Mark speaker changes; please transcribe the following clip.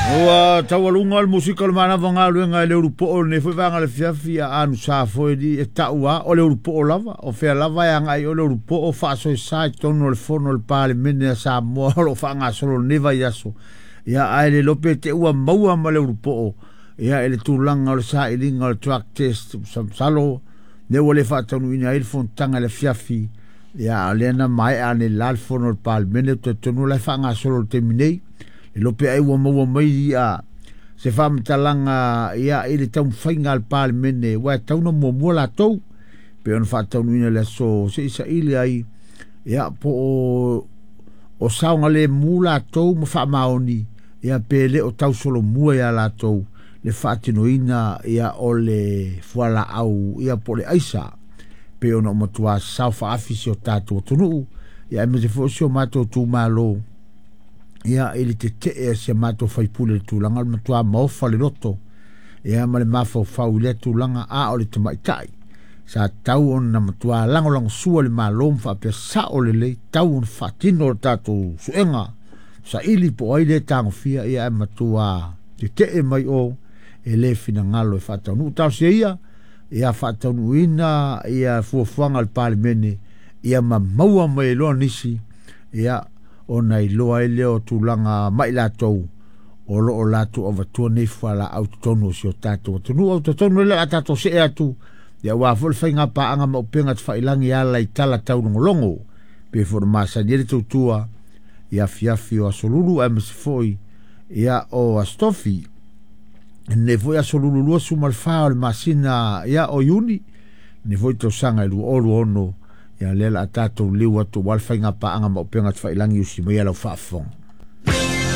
Speaker 1: Ua tawalunga al musika le mana vanga luenga le urupo ne foi vanga le fiafi a anu sa foi di e taua o le urupo lava o fe lava ya ngai o le urupo o fa so sai tono le fono le pale mene sa mo lo fanga solo neva yaso ya ai le lope te ua maua ma le urupo ya ele tulanga le sa ilinga le track test salo ne wole fa tonu ina il fontanga le fiafi ya lena mai ane lal fono le pale mene te tono le fanga solo te minei lo pe ai wa mai ia se fa mtalanga ia ile tau fainga al parlemene wa tau no mo la tau pe on fa tau ina le so se isa ile ai ia po o saunga le mula tau mo fa maoni ia pe le o tau solo mua ia la tau le fa tino ina ia ole fuala au ia po le aisa pe on mo tua sa fa afisio tatu tunu ia me se fo sio mato tu malo ia ele te se mato fai pule tu langa matua maofa le loto ia male mafo fau le tu langa a o le tamaitai sa tau on na matua lango sua le malom fa pe sa o le tau on fatino tatu suenga sa ili po ai le tango fia ia matua te mai o ele fina ngalo e fata nu tau se ia fata nu ina ia fuafuanga al parlemene ia maua mai lo nisi ia ona i loa e leo tūlanga mai lātou o lo o lātou o vatua nei whala au tonu si o tātou tunu au tonu le a tātou se e atu ia wāfol whainga paanga ma upenga te whailangi ala i tala tau ngolongo pe fora masa nere tautua ia fiafi o asolulu a masifoi ia o astofi ne foi asolulu lua sumalfaa o le masina ia o yuni ne foi tau sanga ilu olu ono ia lela a tātou liu atu walwhainga paanga ma upenga te whailangi usi mai alau whaafong.